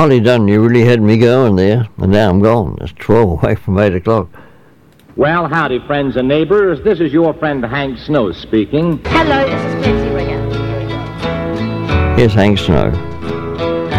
Holly Dunn, you really had me going there, and now I'm gone. It's 12 away from 8 o'clock. Well, howdy, friends and neighbors. This is your friend Hank Snow speaking. Hello, this is Patsy Ringer. Here's Hank Snow.